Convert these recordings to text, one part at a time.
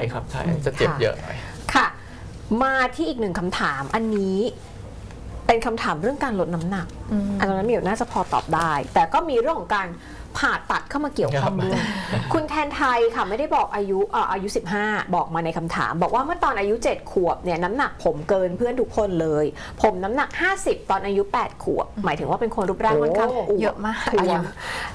ครับใช่จะเจ็บเยอะหน่อยค่ะมาที่อีกหนึ่งคำถามอันนี้เป็นคำถามเรื่องการลดน้ำหนักอันนั้นมิวน่าจะพอตอบได้แต่ก็มีเรื่องของการผ่าตัดเข้ามาเกี่ยวข้องด้วยคุณแทนไทยค่ะไม่ได้บอกอายุ15บอกมาในคำถามบอกว่าเมื่อตอนอายุ7ขวบเนี่ยน้ำหนักผมเกินเพื่อนทุกคนเลยผมน้ำหนัก50ตอนอายุ8ขวบหมายถึงว่าเป็นคนรูปร่างค่อนข้างเยอะมากอายุ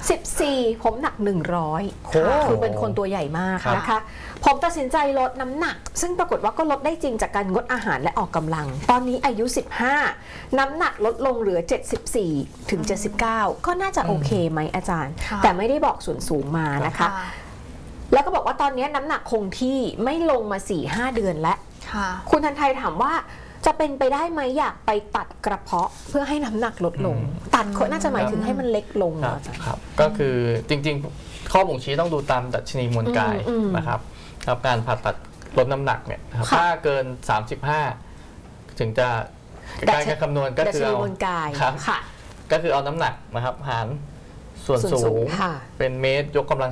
14ผมหนัก100คือเป็นคนตัวใหญ่มากนะคะผมตัดสินใจลดน้ำหนักซึ่งปรากฏว่าก็ลดได้จริงจากการงดอาหารและออกกำลังตอนนี้อายุ15น้ำหนักลดลงเหลือ74ถึง79ก็น่าจะโอเคไหมอาจารย์แต่ไม่ได้บอกส่วนสูงมานะคะแล้วก็บอกว่าตอนนี้น้ำหนักคงที่ไม่ลงมา 4-5 เดือนแล้วคุณทันไทยถามว่าจะเป็นไปได้ไหมอยากไปตัดกระเพาะเพื่อให้น้ำหนักลดลงตัดน่าจะหมายถึงให้มันเล็กลงครับก็คือจริงๆข้อบ่งชี้ต้องดูตามดัชนีมวลกายนะครับการผ่าตัดลดน้ำหนักเนี่ยถ้าเกิน35ถึงจะการคำนวณก็คือเอาก็คือเอาน้ำหนักนะครับหารส่วนสูงเป็นเมตรยกกำลัง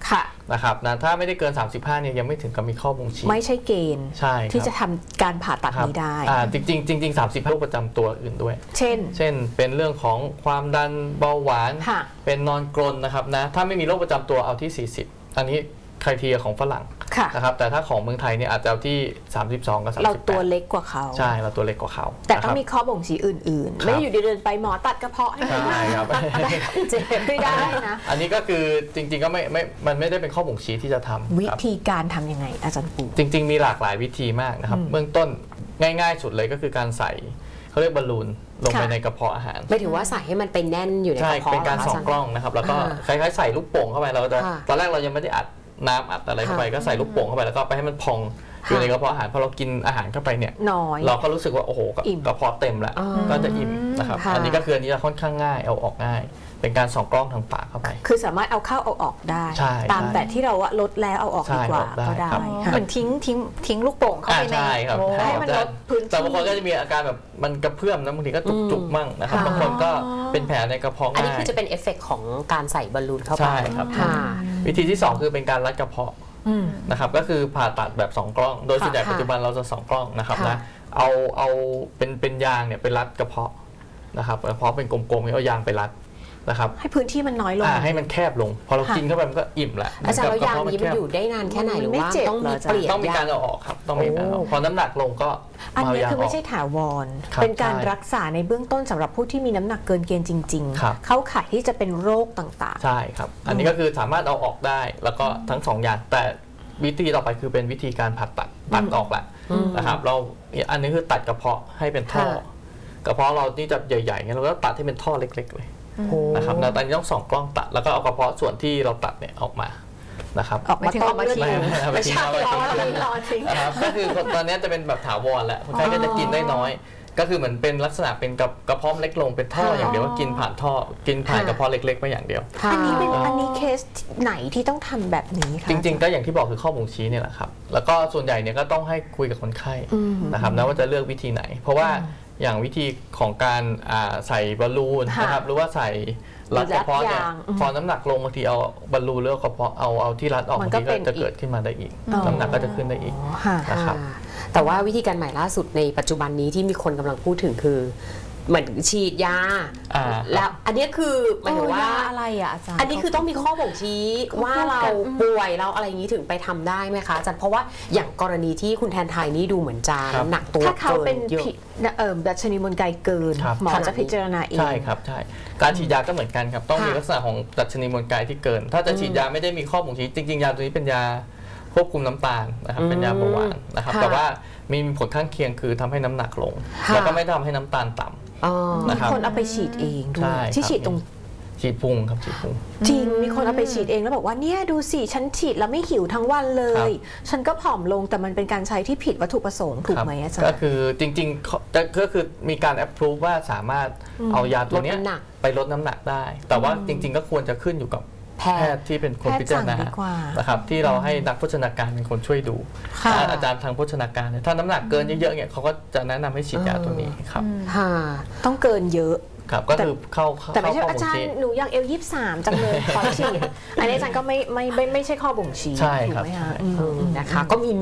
2นะครับนะถ้าไม่ได้เกิน35เนี่ยยังไม่ถึงกับมีข้อบ่งชี้ไม่ใช่เกณฑ์ที่จะทำการผ่าตัดนี้ได้จริง35โรคประจำตัวอื่นด้วยเช่นเป็นเรื่องของความดันเบาหวานเป็นนอนกรนนะครับนะถ้าไม่มีโรคประจำตัวเอาที่40อันนี้ไครทีเรียของฝรั่งนะครับแต่ถ้าของเมืองไทยเนี่ยอาจจะเอาที่32กับ38 เราตัวเล็กกว่าเขาใช่เราตัวเล็กกว่าเขาแต่ต้องมีข้อบ่งชี้อื่นๆไม่อยู่ดีเดินไปหมอตัดกระเพาะให้ใช่ครับเจ็บไม่ได้นะอันนี้ก็คือจริงๆก็มันไม่ได้เป็นข้อบ่งชี้ที่จะทำวิธีการทำยังไงอาจารย์ปูจริงๆมีหลากหลายวิธีมากนะครับเบื้องต้นง่ายๆสุดเลยก็คือการใส่เขาเรียกบอลลูนลงไปในกระเพาะอาหารไม่ถือว่าใส่ให้มันเป็นแน่นอยู่ในกระเพาะใช่เป็นการส่องกล้องนะครับแล้วก็คล้ายๆใส่ลูกโป่งเข้าไปเราจะตอนแรกเรายังไม่ได้อัดน้ำอัดอะไรเข้าไปก็ใส่ลูกโป่งเข้าไปแล้วก็ไปให้มันพองอยู่ในกระเพาะอาหารพอเรากินอาหารเข้าไปเนี่ยเราก็รู้สึกว่าโอ้โหกระเพาะเต็มแล้วก็จะอิ่มนะครับอันนี้ก็คืออันนี้จะค่อนข้างง่ายเอาออกง่ายเป็นการส่องกล้องทางปากเข้าไปคือสามารถเอาเข้าเอาออกได้ตามแต่ที่เราลดแล้วเอาออกดีกว่าก็ได้เหมือนทิ้งลูกโป่งเข้าไปในให้มันลดพื้นที่แต่บางคนก็จะมีอาการแบบมันกระเพื่อมนะบางทีก็จุกๆมั่งนะครับบางคนก็เป็นแผลในกระเพาะอันนี้คือจะเป็นเอฟเฟกต์ของการใส่บอลลูนเข้าไปใช่ครับวิธีที่2คือเป็นการรัดกระเพาะนะครับก็คือผ่าตัดแบบ2กล้องโดยส่วนใหญ่ปัจจุบันเราจะ2กล้องนะครับนะเอาเป็นยางเนี่ยไปรัดกระเพาะนะครับกระเพาะเป็นกลมๆเอายางไปรัดนะครับให้พื้นที่มันน้อยลงให้มันแคบลงพอเรากินเข้าไปมันก็อิ่มแหละอาจารย์ยางนี้มันอยู่ได้นานแค่ไหนหรือว่าต้องมีเปลี่ยนต้องมีการเอาออกครับต้องมีการเอาพอน้ำหนักลงก็อันนี้คือไม่ใช่ถาวรเป็นการรักษาในเบื้องต้นสำหรับผู้ที่มีน้ำหนักเกินเกณฑ์จริงๆเข้าข่ายที่จะเป็นโรคต่างๆใช่ครับอันนี้ก็คือสามารถเอาออกได้แล้วก็ทั้ง2อย่างแต่วิธีต่อไปคือเป็นวิธีการผ่าตัดออกแหละนะครับเราอันนี้คือตัดกระเพาะให้เป็นท่อกระเพาะเรานี่จะใหญ่ๆงั้นเราก็ตัดให้เป็นท่อเล็กๆเลยนะครับตอนนี้ต้องส่องกล้องตัดแล้วก็เอากระเพาะส่วนที่เราตัดเนี่ยออกมานะครับออกมาทิ้งไม่ใช่นะครับก็คือตอนนี้จะเป็นแบบถาวรแหละคนไข้ก็จะกินได้น้อยก็คือเหมือนเป็นลักษณะเป็นกระเพาะเล็กลงเป็นท่ออย่างเดียวว่ากินผ่านท่อกินผ่านกระเพาะเล็กๆไปอย่างเดียวอันนี้เคสไหนที่ต้องทำแบบนี้คะจริงๆก็อย่างที่บอกคือข้อบ่งชี้เนี่ยแหละครับแล้วก็ส่วนใหญ่เนี่ยก็ต้องให้คุยกับคนไข้นะครับนะว่าจะเลือกวิธีไหนเพราะว่าอย่างวิธีของการใส่บอลลูนนะครับหรือว่าใส่รัดกระเพาะเนี่ยพอน้ำหนักลงบางทีเอาบอลลูนหรือกระเพาะเอาที่รัดออกบางทีก็จะเกิดขึ้นมาได้อีกน้ำหนักก็จะขึ้นได้อีกนะครับแต่ว่าวิธีการใหม่ล่าสุดในปัจจุบันนี้ที่มีคนกำลังพูดถึงคือเหมือนฉีดยาแล้วอันนี้คือหมายถึงว่าอะไรอะอาจารย์อันนี้คือต้องมีข้อบ่งชี้ว่าเราป่วยเราอะไรอย่างนี้ถึงไปทำได้ไหมคะอาจารย์เพราะว่าอย่างกรณีที่คุณแทนไทยนี่ดูเหมือนจะหนักตัวถ้าเขาเป็นดัชนีมวลกายเกินหมอจะพิจารณาเองใช่ครับใช่การฉีดยาก็เหมือนกันครับต้องมีลักษณะของดัชนีมวลกายที่เกินถ้าจะฉีดยาไม่ได้มีข้อบ่งชี้จริงๆยาตัวนี้เป็นยาควบคุมน้ำตาลนะครับเป็นยาเบาหวานนะครับแต่ว่ามีผลข้างเคียงคือทำให้น้ำหนักลงแล้วก็ไม่ทำให้น้ำตาลต่ำมีคนเอาไปฉีดเองด้วยที่ฉีดตรงฉีดพุงครับฉีดพุงจริงมีคนเอาไปฉีดเองแล้วบอกว่าเนี่ยดูสิฉันฉีดแล้วไม่หิวทั้งวันเลยฉันก็ผอมลงแต่มันเป็นการใช้ที่ผิดวัตถุประสงค์ถูกไหมอาจารย์ก็คือจริงๆก็คือมีการแอปพรูฟว่าสามารถเอายาตัวนี้ไปลดน้ำหนักได้แต่ว่าจริงๆก็ควรจะขึ้นอยู่กับแพทย์ที่เป็นคนพิจารณานะครับที่เราให้นักโภชนาการเป็นคนช่วยดูอาจารย์ทางโภชนาการถ้าน้ำหนักเกินเยอะๆเนี่ยเขาก็จะแนะนำให้ฉีดยาตัวนี้ครับต้องเกินเยอะครับก็คือเข้าแต่ไม่ใช่อาจารย์หนูอยาก23จังเลยขอฉีดอันนี้อาจารย์ก็ไม่ใช่ข้อบ่งชี้ใช่ครับถูกไหมคะนะคะก็มี